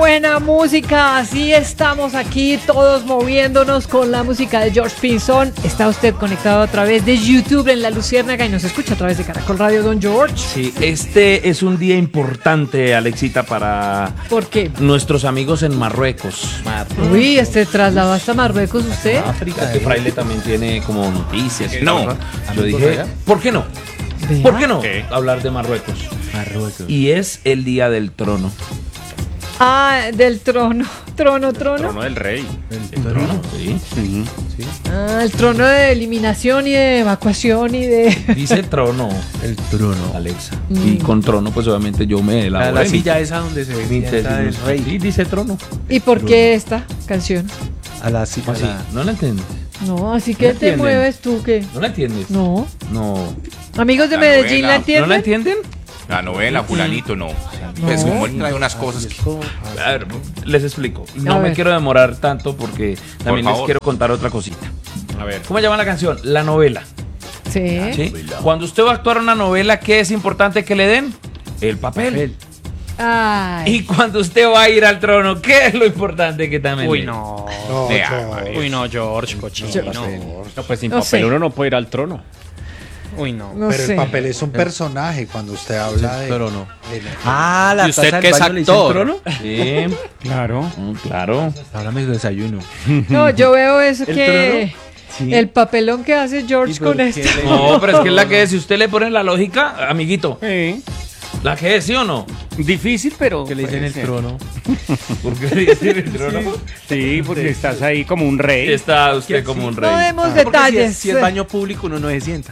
buena música, así estamos aquí todos moviéndonos con la música de George Pinzón. Está usted conectado a través de YouTube en La Luciérnaga y nos escucha a través de Caracol Radio, don George. Sí, este es un día importante, Alexita, para ¿Por qué? nuestros amigos en Marruecos. Uy, trasladó hasta Marruecos usted. África, este fraile también tiene como noticias. No. Yo dije, ¿por qué no? Vea. ¿Por qué no ¿Qué? hablar de Marruecos? Y es el día del trono. Ah, del trono. Trono. Trono del rey. El trono, sí. Ah, el trono de eliminación y de evacuación y de... Dice trono, El trono. Alexa. Y con trono, pues obviamente yo me elaboro. La silla esa donde se sienta el rey. Sí, dice trono. ¿Y por qué esta canción? A la silla. Así, ¿no la entiendes? No, así ¿No que te entienden? mueves tú, ¿qué? ¿No la entiendes? No. No. Amigos de La Medellín, novela. ¿la ¿No entienden? la entienden? La novela, fulanito, no. Pues como él trae unas cosas que... A ver, les explico. A No me ver. quiero demorar tanto porque también les favor. quiero contar otra cosita. A ver. ¿Cómo llama la canción? La novela. Sí. ¿Sí? Cuando usted va a actuar una novela, ¿qué es importante que le den? El papel. Ay. Y cuando usted va a ir al trono, ¿qué es lo importante que también le den? No. Vea, Uy, no, George, cochino. No, pues sin No papel sé. uno no puede ir al trono. Uy, no. No Pero sé. el papel es un personaje cuando usted habla de... trono. de- Ah, la ¿Y usted taza que del es baño le dicen actor? trono. Sí, Claro. claro. Háblame de desayuno. No, yo veo eso ¿El que... Sí. El papelón que hace George ¿Y por con qué esto. le- No, pero es que es la que es. Si usted le pone la lógica, amiguito, Sí. ¿la que es, sí o no? Difícil, pero. Que le dicen el sí. trono. ¿Por qué le dicen el trono? Sí, porque estás ahí como un rey. Está usted como un rey. No demos Porque detalles. Si es baño público, uno no se sienta.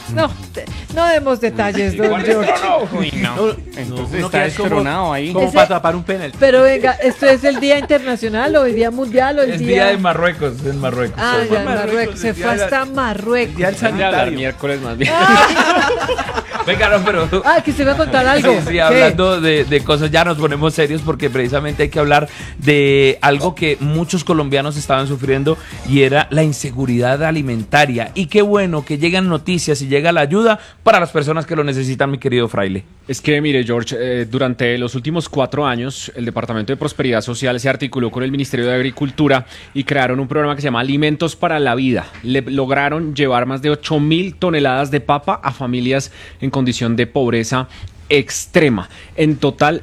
No demos detalles, don ¿Cuál es el George. trono? Uy, no. Entonces uno está queda como- destronado ahí. Como Ese- para tapar un penalti. Pero venga, ¿esto es el Día Internacional o el Día Mundial o el Es día...? día de Marruecos, en Marruecos. Ah, Sí. ya, en Marruecos. Se fue hasta Marruecos. Día del Voy a hablar sanitario. miércoles más bien. Venga, no, pero... Ah, que se va a contar algo. Sí, ¿Qué? hablando de cosas, ya nos ponemos serios porque precisamente hay que hablar de algo que muchos colombianos estaban sufriendo y era la inseguridad alimentaria. Y qué bueno que llegan noticias y llega la ayuda para las personas que lo necesitan, mi querido fraile. Es que, mire, George, durante los últimos 4 años, el Departamento de Prosperidad Social se articuló con el Ministerio de Agricultura y crearon un programa que se llama Alimentos para la Vida. Lograron llevar más de 8.000 toneladas de papa a familias en condición de pobreza extrema. En total,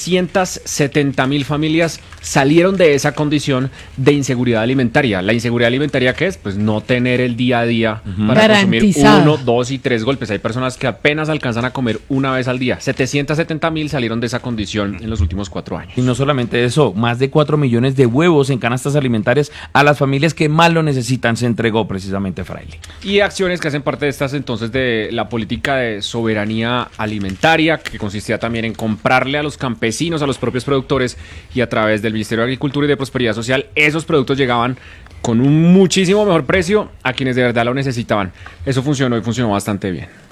770.000 familias salieron de esa condición de inseguridad alimentaria. ¿La inseguridad alimentaria qué es? Pues no tener el día a día para consumir Garantizado. 1, 2 y 3 golpes. Hay personas que apenas alcanzan a comer una vez al día. 770.000 salieron de esa condición en los últimos 4 años. Y no solamente eso, más de 4 millones de huevos en canastas alimentarias a las familias que más lo necesitan se entregó precisamente fraile. Y acciones que hacen parte de estas entonces de la política de soberanía alimentaria, que consistía también en comprarle a los campesinos, a los propios productores, y a través del Ministerio de Agricultura y de Prosperidad Social, esos productos llegaban con un muchísimo mejor precio a quienes de verdad lo necesitaban. Eso funcionó y funcionó bastante bien.